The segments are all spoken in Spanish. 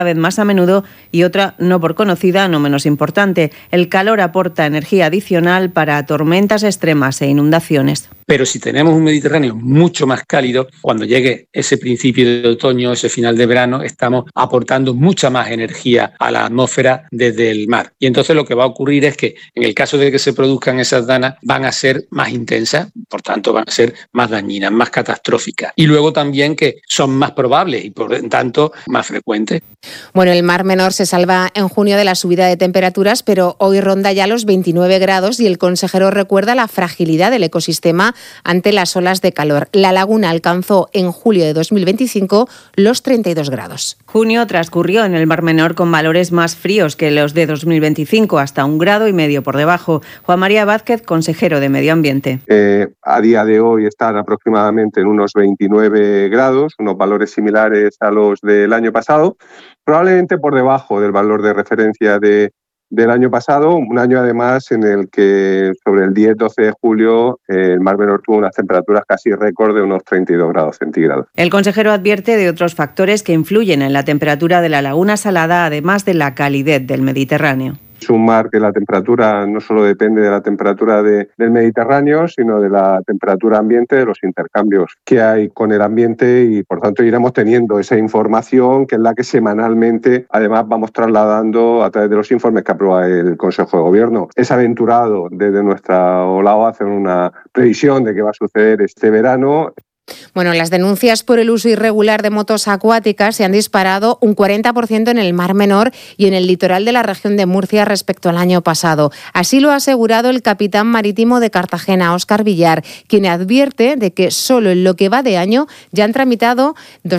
vez más a menudo y otra no por conocida, no menos importante. El calor aporta energía adicional para tormentas extremas e inundaciones. Pero si tenemos un Mediterráneo mucho más cálido, cuando llegue ese principio de otoño, ese final de verano, estamos aportando mucha más energía a la atmósfera desde el mar. Y entonces lo que va a ocurrir es que en el caso de que se produzcan esas danas, van a ser más intensas, por tanto van a ser más dañinas, más catastróficas. Y luego también que son más probables y por tanto más frecuentes. Bueno, el Mar Menor se salva en junio de la subida de temperaturas, pero hoy ronda ya los 29 grados y el consejero recuerda la fragilidad del ecosistema ante las olas de calor. La laguna alcanzó en julio de 2025 los 32 grados. Junio transcurrió en el Mar Menor con valores más fríos que los de 2025, hasta 1,5 grados por debajo. Juan María Vázquez, consejero de Medio Ambiente. A día de hoy están aproximadamente en unos 29 grados, unos valores similares a los del año pasado, probablemente por debajo del valor de referencia del año pasado, un año además en el que sobre el 10-12 de julio el Mar Menor tuvo unas temperaturas casi récord de unos 32 grados centígrados. El consejero advierte de otros factores que influyen en la temperatura de la laguna salada, además de la calidez del Mediterráneo. Es un mar que la temperatura no solo depende de la temperatura del Mediterráneo, sino de la temperatura ambiente, de los intercambios que hay con el ambiente y por tanto iremos teniendo esa información que es la que semanalmente además vamos trasladando a través de los informes que aprueba el Consejo de Gobierno. Es aventurado desde nuestro lado hacer una previsión de qué va a suceder este verano. Bueno, las denuncias por el uso irregular de motos acuáticas se han disparado un 40% en el Mar Menor y en el litoral de la región de Murcia respecto al año pasado. Así lo ha asegurado el capitán marítimo de Cartagena, Óscar Villar, quien advierte de que solo en lo que va de año ya han tramitado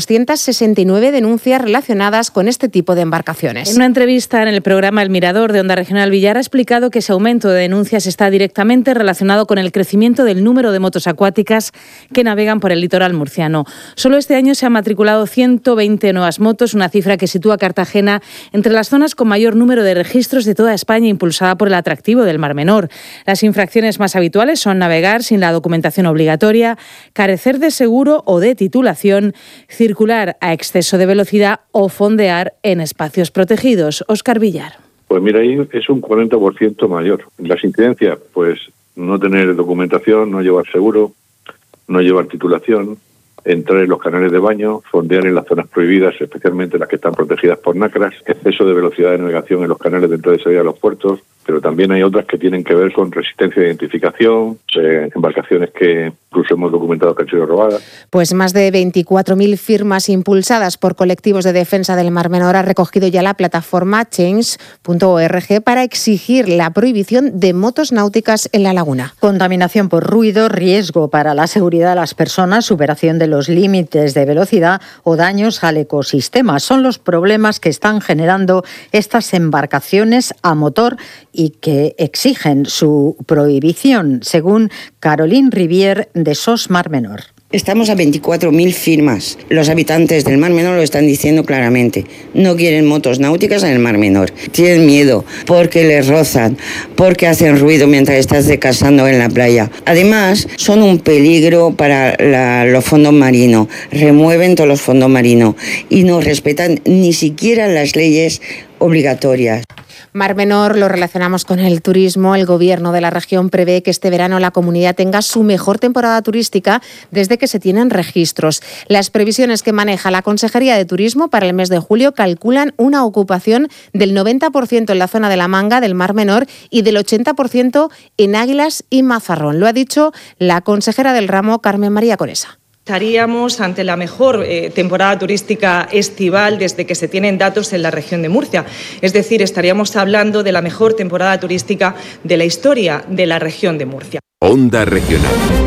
269 denuncias relacionadas con este tipo de embarcaciones. En una entrevista en el programa El Mirador de Onda Regional, Villar ha explicado que ese aumento de denuncias está directamente relacionado con el crecimiento del número de motos acuáticas que navegan por el litoral murciano. Solo este año se han matriculado 120 nuevas motos, una cifra que sitúa a Cartagena entre las zonas con mayor número de registros de toda España, impulsada por el atractivo del Mar Menor. Las infracciones más habituales son navegar sin la documentación obligatoria, carecer de seguro o de titulación, circular a exceso de velocidad o fondear en espacios protegidos. Óscar Villar. Pues mira, ahí es un 40% mayor. Las incidencias, pues no tener documentación, no llevar seguro, no llevar titulación, entrar en los canales de baño, fondear en las zonas prohibidas, especialmente las que están protegidas por NACRAS, exceso de velocidad de navegación en los canales de entrada y salida de los puertos, pero también hay otras que tienen que ver con resistencia de identificación, embarcaciones que incluso hemos documentado que han sido robadas. Pues más de 24.000 firmas impulsadas por colectivos de defensa del Mar Menor ha recogido ya la plataforma Change.org para exigir la prohibición de motos náuticas en la laguna. Contaminación por ruido, riesgo para la seguridad de las personas, superación de los límites de velocidad o daños al ecosistema. Son los problemas que están generando estas embarcaciones a motor y que exigen su prohibición, según Caroline Rivière de SOS Mar Menor. Estamos a 24.000 firmas. Los habitantes del Mar Menor lo están diciendo claramente. No quieren motos náuticas en el Mar Menor. Tienen miedo porque les rozan, porque hacen ruido mientras estás descansando en la playa. Además, son un peligro para los fondos marinos. Remueven todos los fondos marinos y no respetan ni siquiera las leyes obligatorias. Mar Menor lo relacionamos con el turismo. El gobierno de la región prevé que este verano la comunidad tenga su mejor temporada turística desde que se tienen registros. Las previsiones que maneja la Consejería de Turismo para el mes de julio calculan una ocupación del 90% en la zona de la Manga del Mar Menor y del 80% en Águilas y Mazarrón. Lo ha dicho la consejera del ramo, Carmen María Conesa. Estaríamos ante la mejor temporada turística estival desde que se tienen datos en la región de Murcia. Es decir, estaríamos hablando de la mejor temporada turística de la historia de la región de Murcia. Onda Regional.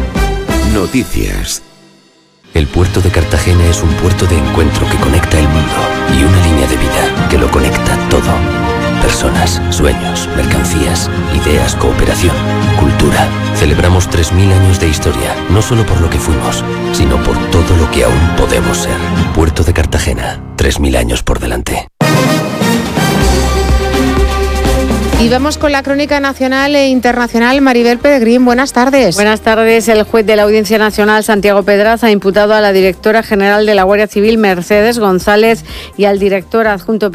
Noticias. El puerto de Cartagena es un puerto de encuentro que conecta el mundo y una línea de vida que lo conecta todo. Personas, sueños, mercancías, ideas, cooperación, cultura. Celebramos 3.000 años de historia, no solo por lo que fuimos, sino por todo lo que aún podemos ser. Puerto de Cartagena, 3.000 años por delante. Y vamos con la crónica nacional e internacional. Maribel Peregrín, buenas tardes. Buenas tardes. El juez de la Audiencia Nacional, Santiago Pedraza, ha imputado a la directora general de la Guardia Civil, Mercedes González, y al director adjunto